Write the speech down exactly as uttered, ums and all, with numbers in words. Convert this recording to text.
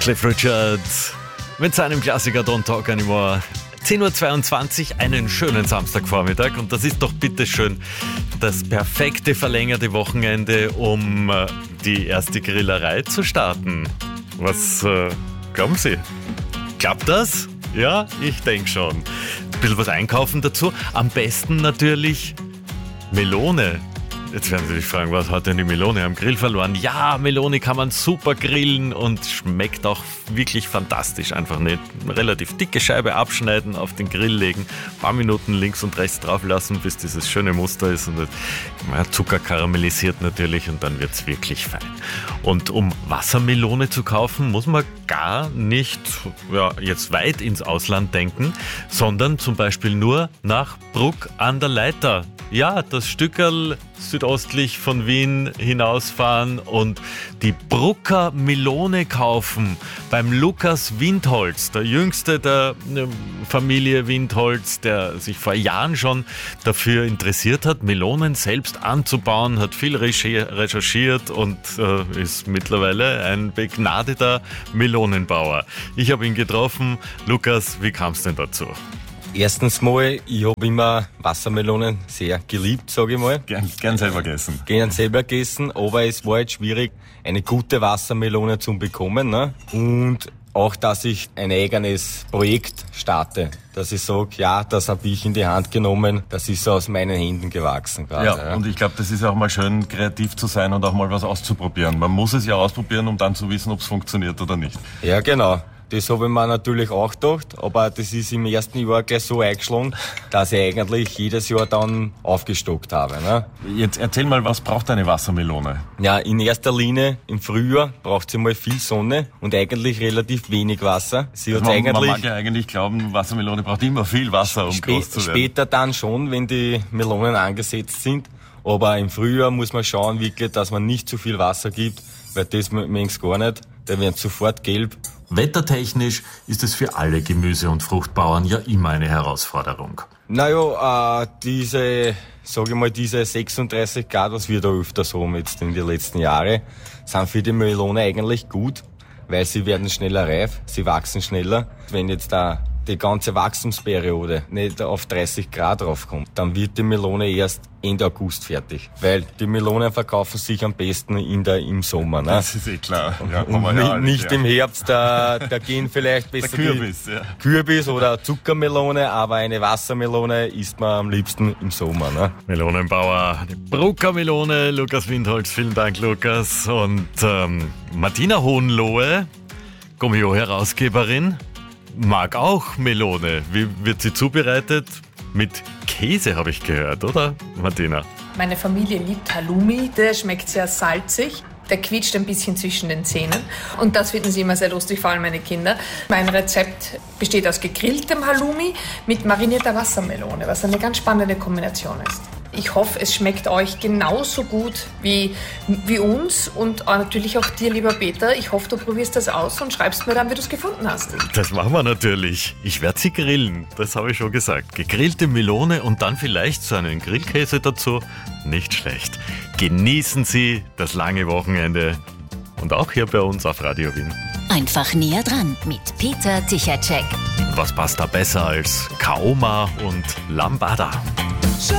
Cliff Richard mit seinem Klassiker Don't Talk Anymore. zehn Uhr zweiundzwanzig, einen schönen Samstagvormittag und das ist doch bitteschön das perfekte verlängerte Wochenende, um äh, die erste Grillerei zu starten. Was äh, glauben Sie? Klappt das? Ja, ich denke schon. Ein bisschen was einkaufen dazu. Am besten natürlich Melone. Jetzt werden Sie sich fragen, was hat denn die Melone am Grill verloren? Ja, Melone kann man super grillen und schmeckt auch wirklich fantastisch. Einfach eine relativ dicke Scheibe abschneiden, auf den Grill legen, ein paar Minuten links und rechts drauf lassen, bis dieses schöne Muster ist und ja, Zucker karamellisiert natürlich und dann wird es wirklich fein. Und um Wassermelone zu kaufen, muss man gar nicht ja, jetzt weit ins Ausland denken, sondern zum Beispiel nur nach Bruck an der Leitha. Ja, das Stückerl südöstlich von Wien hinausfahren und die Brucker Melone kaufen beim Lukas Windholz, der jüngste der Familie Windholz, der sich vor Jahren schon dafür interessiert hat, Melonen selbst anzubauen, hat viel recherchiert und äh, ist mittlerweile ein begnadeter Melonenbauer. Ich habe ihn getroffen. Lukas, wie kam es denn dazu? Erstens mal, ich habe immer Wassermelonen sehr geliebt, sage ich mal. Gern, gern selber gegessen. Gern selber gegessen, aber es war jetzt schwierig, eine gute Wassermelone zu bekommen. Ne? Und auch, dass ich ein eigenes Projekt starte. Dass ich sage, ja, das habe ich in die Hand genommen, das ist aus meinen Händen gewachsen. Quasi, ja, ja, und ich glaube, das ist auch mal schön, kreativ zu sein und auch mal was auszuprobieren. Man muss es ja ausprobieren, um dann zu wissen, ob es funktioniert oder nicht. Ja, genau. Das habe ich mir natürlich auch gedacht, aber das ist im ersten Jahr gleich so eingeschlagen, dass ich eigentlich jedes Jahr dann aufgestockt habe. Ne? Jetzt erzähl mal, was braucht eine Wassermelone? Ja, in erster Linie im Frühjahr braucht sie mal viel Sonne und eigentlich relativ wenig Wasser. Sie hat man, eigentlich man mag ja eigentlich glauben, Wassermelone braucht immer viel Wasser, um spä- groß zu werden. Später dann schon, wenn die Melonen angesetzt sind, aber im Frühjahr muss man schauen, wirklich, dass man nicht zu viel Wasser gibt, weil das möcht's gar nicht, dann werden sofort gelb. Wettertechnisch ist es für alle Gemüse- und Fruchtbauern ja immer eine Herausforderung. Naja, äh, diese, sage ich mal, diese sechsunddreißig Grad, was wir da öfters haben jetzt in den letzten Jahren, sind für die Melone eigentlich gut, weil sie werden schneller reif, sie wachsen schneller. Wenn jetzt da die ganze Wachstumsperiode nicht auf dreißig Grad raufkommt, dann wird die Melone erst Ende August fertig. Weil die Melonen verkaufen sich am besten in der, im Sommer. Ne? Das ist eh klar. Ja, und ja nicht, alles, nicht ja. im Herbst, da, da gehen vielleicht besser der Kürbis, die ja. Kürbis oder Zuckermelone, aber eine Wassermelone isst man am liebsten im Sommer. Ne? Melonenbauer, die Brucker Melone, Lukas Windholz, vielen Dank Lukas. Und ähm, Martina Hohenlohe, Gummio-Herausgeberin, mag auch Melone. Wie wird sie zubereitet? Mit Käse habe ich gehört, oder Martina? Meine Familie liebt Halloumi, der schmeckt sehr salzig. Der quietscht ein bisschen zwischen den Zähnen und das finden sie immer sehr lustig, vor allem meine Kinder. Mein Rezept besteht aus gegrilltem Halloumi mit marinierter Wassermelone, was eine ganz spannende Kombination ist. Ich hoffe, es schmeckt euch genauso gut wie, wie uns und natürlich auch dir, lieber Peter. Ich hoffe, du probierst das aus und schreibst mir dann, wie du es gefunden hast. Das machen wir natürlich. Ich werde sie grillen, das habe ich schon gesagt. Gegrillte Melone und dann vielleicht so einen Grillkäse dazu. Nicht schlecht. Genießen Sie das lange Wochenende und auch hier bei uns auf Radio Wien. Einfach näher dran mit Peter Tichacek. Was passt da besser als Kaoma und Lambada?